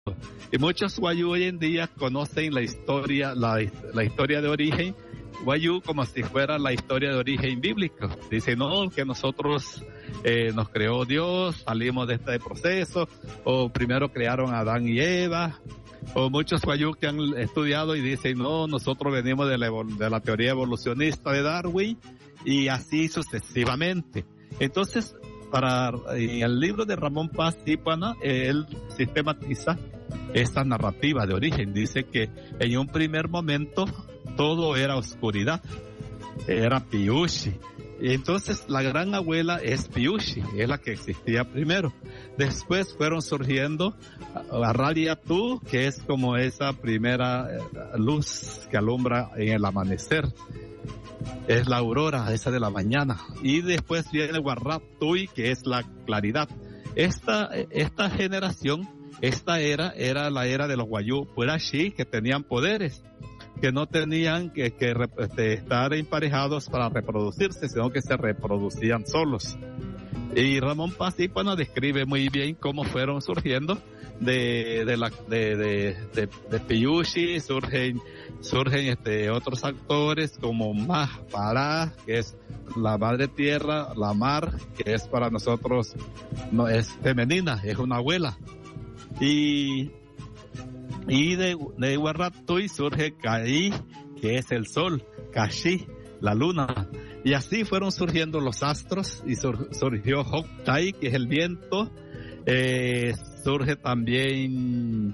Y muchos wayú hoy en día conocen la historia de origen wayú como si fuera la historia de origen bíblico. Dicen, no, que nosotros nos creó Dios, salimos de este proceso, o primero crearon a Adán y Eva, o muchos wayú que han estudiado y dicen, no, nosotros venimos de la teoría evolucionista de Darwin, y así sucesivamente. Entonces, en el libro de Ramón Paz Zípana, él sistematiza esta narrativa de origen. Dice que en un primer momento todo era oscuridad, era Piyushi. Y entonces la gran abuela es Piyushi, es la que existía primero. Después fueron surgiendo la Radiatú, que es como esa primera luz que alumbra en el amanecer. Es la aurora, esa de la mañana. Y después viene Warrap-Tui, que es la claridad. Esta generación, esta era la era de los wayú Purashi, que tenían poderes, que no tenían que estar emparejados para reproducirse, sino que se reproducían solos. Y Ramón Paz Zípana describe muy bien cómo fueron surgiendo de Piyushi, surgen otros actores como Mahpará, que es la madre tierra, la mar, que es para nosotros, no es femenina, es una abuela. Y de Warrap-Tui surge Kai, que es el sol, Kashi, la luna. Y así fueron surgiendo los astros, y surgió Hoktai, que es el viento. Surge también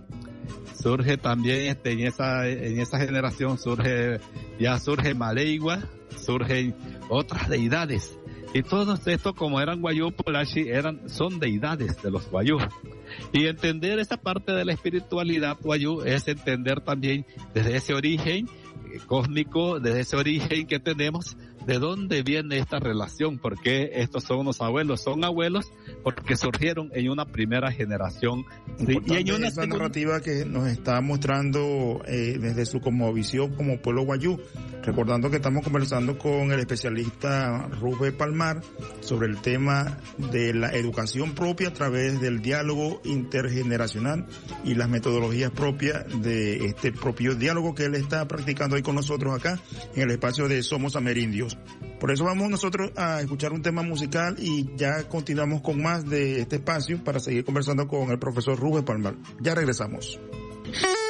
en esa generación surge Maleiwa, surgen otras deidades. Y todos estos, como eran wayú Purashi, son deidades de los wayú. Y entender esa parte de la espiritualidad wayú es entender también desde ese origen cósmico, desde ese origen que tenemos, de dónde viene esta relación, porque estos son unos abuelos, son abuelos porque surgieron en una primera generación. Y hay una narrativa que nos está mostrando desde su cosmovisión como pueblo wayú, recordando que estamos conversando con el especialista Rubén Palmar sobre el tema de la educación propia a través del diálogo intergeneracional y las metodologías propias de este propio diálogo que él está practicando hoy con nosotros acá en el espacio de Somos Amerindios. Por eso vamos nosotros a escuchar un tema musical y ya continuamos con más de este espacio para seguir conversando con el profesor Rubén Palmar. Ya regresamos.